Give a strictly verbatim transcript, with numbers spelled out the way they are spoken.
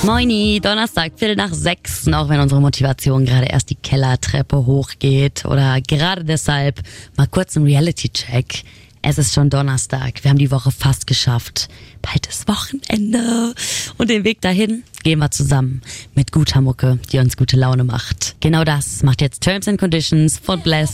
Moini, Donnerstag, Viertel nach sechs, auch wenn unsere Motivation gerade erst die Kellertreppe hochgeht oder gerade deshalb mal kurz ein Reality-Check. Es ist schon Donnerstag, wir haben die Woche fast geschafft. Bald ist Wochenende und den Weg dahin gehen wir zusammen mit guter Mucke, die uns gute Laune macht. Genau das macht jetzt Terms and Conditions von Bless.